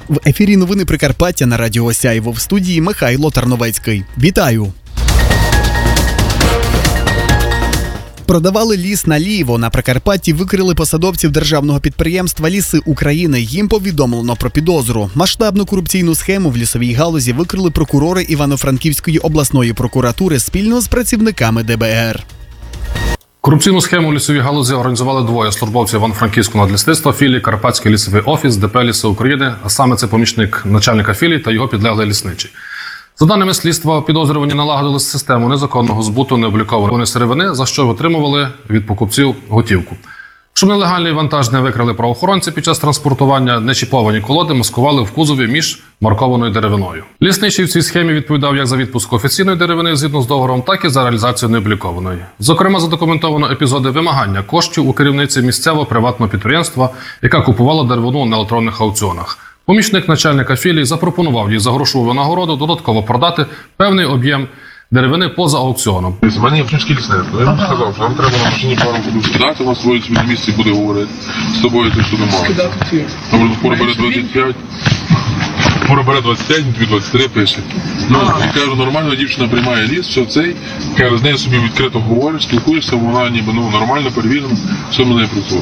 В ефірі новини Прикарпаття на Радіо Сяйво. В студії Михайло Тарновецький. Вітаю! Продавали ліс наліво. На Прикарпатті викрили посадовців державного підприємства «Ліси України». Їм повідомлено про підозру. Масштабну корупційну схему в лісовій галузі викрили прокурори Івано-Франківської обласної прокуратури спільно з працівниками ДБР. Корупційну схему в лісовій галузі організували двоє службовців Івано-Франківського надлісництва філії «Карпатський лісовий офіс» ДП «Ліси України», а саме це помічник начальника філії та його підлеглий лісничий. За даними слідства, підозрювані налагодили систему незаконного збуту необлікованої сировини, за що отримували від покупців готівку. Щоб нелегальний вантаж не викрили правоохоронці під час транспортування, нечіповані колоди маскували в кузові між маркованою деревиною. Лісничий в цій схемі відповідав як за відпуск офіційної деревини згідно з договором, так і за реалізацію необлікованої. Зокрема, задокументовано епізоди вимагання коштів у керівниці місцевого приватного підприємства, яка купувала деревину на електронних аукціонах. Помічник начальника філії запропонував їй за грошову винагороду додатково продати певний об'єм деревини поза аукціоном. У мене є франківський лісник. Я йому сказав, що вам треба на машині пару буду скидати, вас своє собі на місці буде говорити. З тобою ти що немає. Скидати? Пора бере 25. Пора бере 25, 23 пише. Ну, кажу, нормально дівчина приймає ліс, все цей. Каже, з нею собі відкрито говориш, спілкуєшся, вона ніби нормально, перевірено, все в мене працює.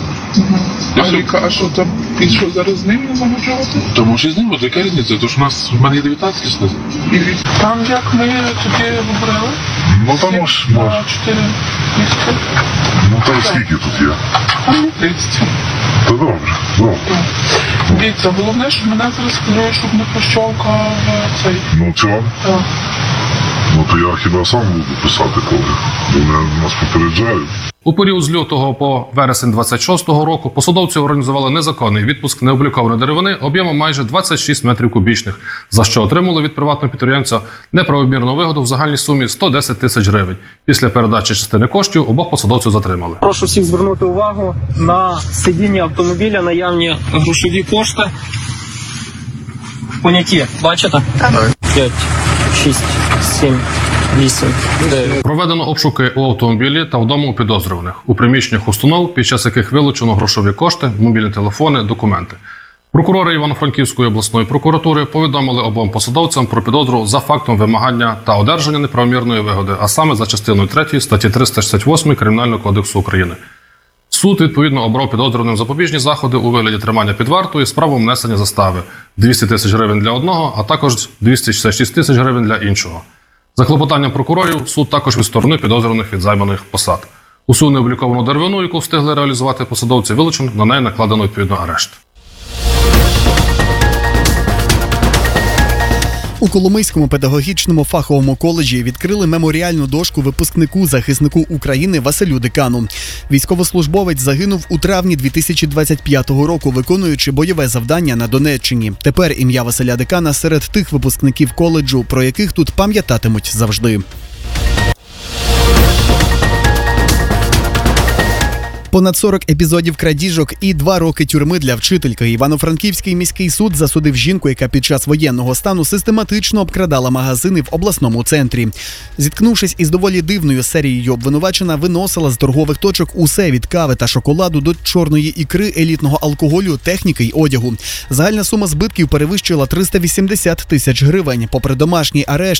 А що там, і що зараз з ним не замовчувати? Тому що з ним, от яка різниця, тому що в мене є 19 лісниць. І там як ми тоді вибрали? Ну там може. На 4 місяці. Ну там скільки тут є? Там 30. Та добре. Дивіться, головне, що мене зараз хвилює, щоб не пощовка в цей. Ну чого? Так. Ну то я хіба сам буду писати, коли вони нас попереджають. У період з лютого по вересень 26-го року посадовці організували незаконний відпуск необлікованої деревини об'ємом майже 26 метрів кубічних, за що отримали від приватного підприємця неправомірну вигоду в загальній сумі 110 тисяч гривень. Після передачі частини коштів обох посадовців затримали. Прошу всіх звернути увагу на сидіння автомобіля, наявні грошові кошти. Поняті, бачите? 5, 6, 7, 8, 9. Проведено обшуки у автомобілі та вдома у підозрюваних, у приміщеннях установ, під час яких вилучено грошові кошти, мобільні телефони, документи. Прокурори Івано-Франківської обласної прокуратури повідомили обом посадовцям про підозру за фактом вимагання та одержання неправомірної вигоди, а саме за частиною 3 статті 368 Кримінального кодексу України. Суд, відповідно, обрав підозрюваним запобіжні заходи у вигляді тримання під вартою з правом внесення застави – 200 тисяч гривень для одного, а також 266 тисяч гривень для іншого. За клопотанням прокурорів, суд також відсторонив підозрюваних від займаних посад. Усю необліковану деревину, яку встигли реалізувати посадовці, вилучено, на неї накладено відповідно арешт. У Коломийському педагогічному фаховому коледжі відкрили меморіальну дошку випускнику-захиснику України Василю Дикану. Військовослужбовець загинув у травні 2025 року, виконуючи бойове завдання на Донеччині. Тепер ім'я Василя Дикана серед тих випускників коледжу, про яких тут пам'ятатимуть завжди. Понад 40 епізодів крадіжок і 2 роки тюрми для вчительки. Івано-Франківський міський суд засудив жінку, яка під час воєнного стану систематично обкрадала магазини в обласному центрі. Зіткнувшись із доволі дивною серією, обвинувачена виносила з торгових точок усе від кави та шоколаду до чорної ікри, елітного алкоголю, техніки й одягу. Загальна сума збитків перевищила 380 тисяч гривень. Попри домашній арешт,